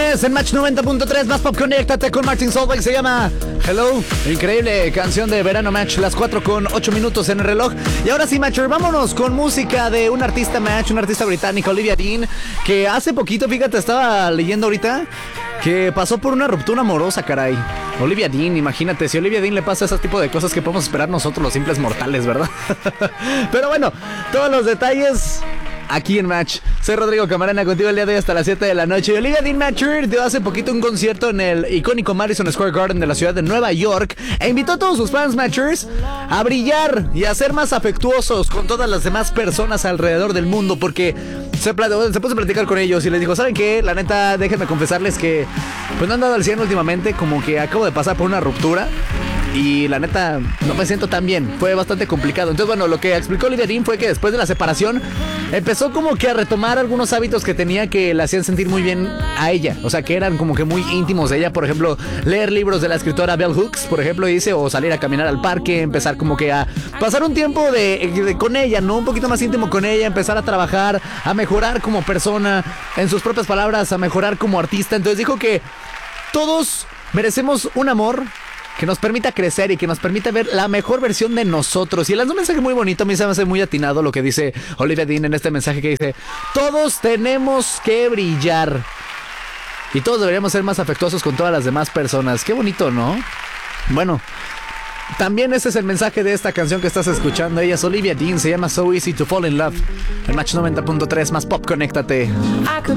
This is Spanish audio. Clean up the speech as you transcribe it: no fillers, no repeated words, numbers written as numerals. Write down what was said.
viernes en Match 90.3, más pop, conéctate con Martin Solveig, se llama Hello, increíble canción de verano, Match, las 4:08 en el reloj. Y ahora sí, Matcher, vámonos con música de un artista, Match, una artista británica, Olivia Dean, que hace poquito, fíjate, estaba leyendo ahorita que pasó por una ruptura amorosa, caray. Olivia Dean, imagínate, si a Olivia Dean le pasa ese tipo de cosas, que podemos esperar nosotros los simples mortales, ¿verdad? Pero bueno, todos los detalles aquí en Match. Soy Rodrigo Camarena, contigo el día de hoy hasta las 7 de la noche. Olivia Dean Matcher dio hace poquito un concierto en el icónico Madison Square Garden de la ciudad de Nueva York e invitó a todos sus fans Matchers a brillar y a ser más afectuosos con todas las demás personas alrededor del mundo, porque se puso a platicar con ellos y les dijo, ¿saben qué? La neta, déjenme confesarles que pues no han dado al 100 últimamente, como que acabo de pasar por una ruptura y la neta no me siento tan bien, fue bastante complicado. Entonces bueno, lo que explicó Olivia Dean fue que después de la separación empezó como que a retomar algunos hábitos que tenía que le hacían sentir muy bien a ella, o sea que eran como que muy íntimos de ella. Por ejemplo, leer libros de la escritora Bell Hooks, por ejemplo, dice, o salir a caminar al parque, empezar como que a pasar un tiempo con ella, ¿no? Un poquito más íntimo con ella, empezar a trabajar, a mejorar como persona, en sus propias palabras, a mejorar como artista. Entonces dijo que todos merecemos un amor que nos permita crecer y que nos permita ver la mejor versión de nosotros. Y él lanzó un mensaje muy bonito, a mí se me hace muy atinado lo que dice Olivia Dean en este mensaje, que dice, todos tenemos que brillar y todos deberíamos ser más afectuosos con todas las demás personas. Qué bonito, ¿no? Bueno, también ese es el mensaje de esta canción que estás escuchando. Ella es Olivia Dean, se llama So Easy to Fall in Love. El Match 90.3, más pop, conéctate. I could